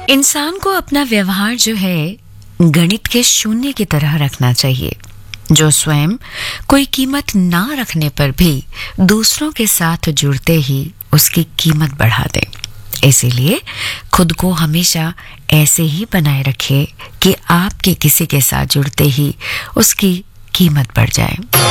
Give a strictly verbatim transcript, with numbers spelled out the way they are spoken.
इंसान को अपना व्यवहार जो है गणित के शून्य की तरह रखना चाहिए, जो स्वयं कोई कीमत ना रखने पर भी दूसरों के साथ जुड़ते ही उसकी कीमत बढ़ा दे। इसीलिए खुद को हमेशा ऐसे ही बनाए रखिए कि आपके किसी के साथ जुड़ते ही उसकी कीमत बढ़ जाए।